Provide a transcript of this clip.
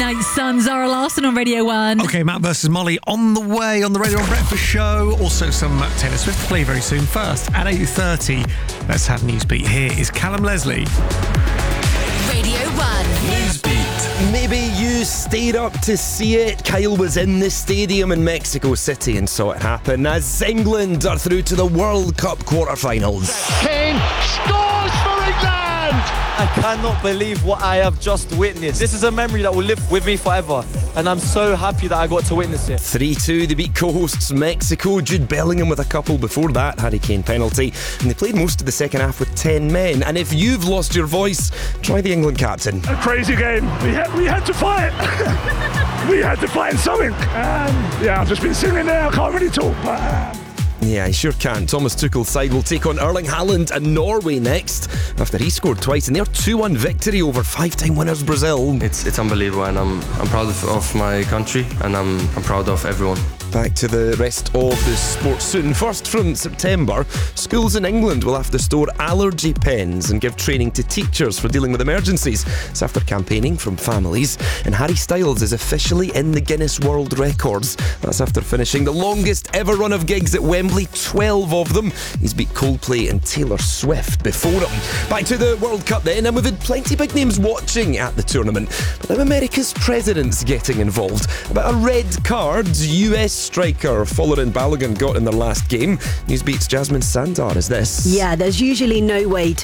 Night Sun, Zara Larsson on Radio 1. OK, Matt versus Molly on the way on the Radio 1 Breakfast Show. Also some Taylor Swift play very soon. First, at 8:30, let's have Newsbeat. Here is Callum Leslie. Radio 1. Newsbeat. Maybe you stayed up to see it. Kyle was in the stadium in Mexico City and saw it happen as England are through to the World Cup quarterfinals. Kane scores for England! I cannot believe what I have just witnessed. This is a memory that will live with me forever, and I'm so happy that I got to witness it. 3-2, they beat co-hosts Mexico. Jude Bellingham with a couple before that, Harry Kane penalty, and they played most of the second half with 10 men. And if you've lost your voice, try the England captain. A crazy game. We had to fight. We had to find something. I've just been sitting there. I can't really talk, but... Yeah, he sure can. Thomas Tuchel's side will take on Erling Haaland and Norway next after he scored twice in their 2-1 victory over five-time winners Brazil. It's unbelievable, and I'm proud of my country, and I'm proud of everyone. Back to the rest of the sports soon. First, from September, schools in England will have to store allergy pens and give training to teachers for dealing with emergencies. It's after campaigning from families. And Harry Styles is officially in the Guinness World Records. That's after finishing the longest ever run of gigs at Wembley, 12 of them. He's beat Coldplay and Taylor Swift before him. Back to the World Cup then, and we've had plenty big names watching at the tournament. But now America's president's getting involved. About a red card, US striker Folarin Balogun got in their last game. Newsbeat's Jasmine Sandar is this. Yeah, there's usually no way to